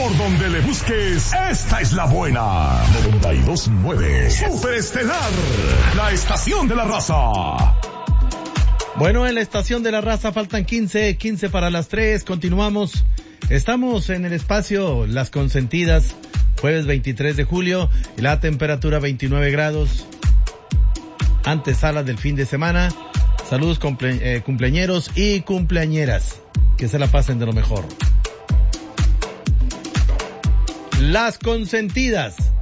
Por donde le busques, esta es la buena. 92.9 Superestelar, la estación de la raza. Bueno, en la estación de la raza faltan 15 para las 3. Continuamos. Estamos en el espacio Las Consentidas, jueves 23 de julio, y la temperatura 29 grados. Antesala del fin de semana. Saludos cumpleañeros y cumpleañeras. Que se la pasen de lo mejor. Las Consentidas.